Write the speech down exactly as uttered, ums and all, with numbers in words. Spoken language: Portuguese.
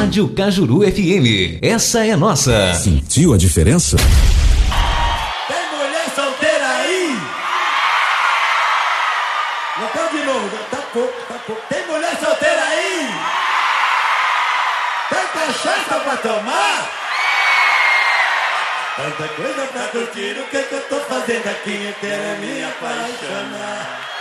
Rádio Cajuru F M. Essa é nossa. Sentiu a diferença? Tem mulher solteira aí? Não tá de novo, tá pouco, tá pouco. Tem mulher solteira aí? Tem cachaça pra tomar? Tanta coisa pra curtir, o que que eu tô fazendo aqui? Eu quero é me apaixonar.